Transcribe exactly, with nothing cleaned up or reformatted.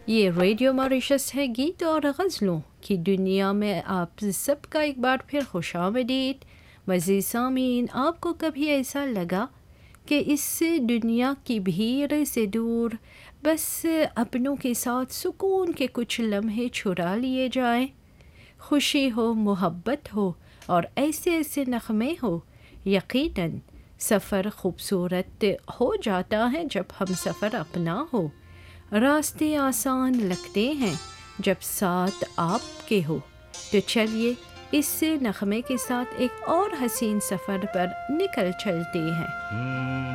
ये radio Mauritius है, गीत और गज़लों की दुनिया में आप सबका एक बार फिर खुशामदीद। मज़ीद सामीन, आपको कभी ऐसा लगा कि इस दुनिया की भीड़ से दूर बस अपनों के साथ सुकून के कुछ लम्हे छुरा लिए जाएं? खुशी हो, मोहब्बत हो और ऐसे ऐसे नग़मे हो, यकीनन सफ़र खूबसूरत हो जाता है जब हम सफ़र अपना हो। रास्ते आसान लगते हैं जब साथ आपके हो। तो चलिए इस नग़मे के साथ एक और हसीन सफ़र पर निकल चलते हैं।